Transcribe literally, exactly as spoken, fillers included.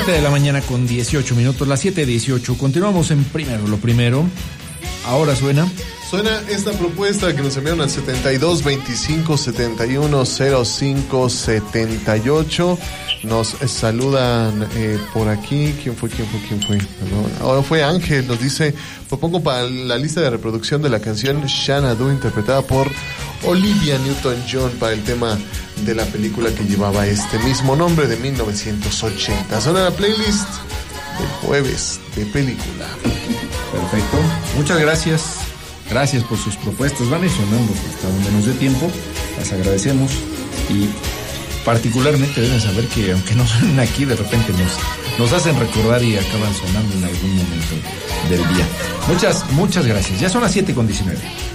siete de la mañana con dieciocho minutos, las siete dieciocho. Continuamos en Primero lo Primero. Ahora suena. Suena esta propuesta que nos enviaron al setenta y dos veinticinco setenta y uno cero cinco setenta y ocho. Nos saludan eh, por aquí. ¿Quién fue? ¿Quién fue? ¿Quién fue? Ahora fue Ángel. Nos dice: propongo para la lista de reproducción de la canción Xanadu, interpretada por Olivia Newton-John, para el tema de la película que llevaba este mismo nombre, de mil novecientos ochenta. Suena la playlist del jueves de película. Perfecto. Muchas gracias. Gracias por sus propuestas. Van a ir sonando hasta donde nos dé tiempo. Las agradecemos. Y particularmente deben saber que aunque no suenen aquí, de repente nos, nos hacen recordar y acaban sonando en algún momento del día. Muchas, muchas gracias. Ya son las siete con diecinueve.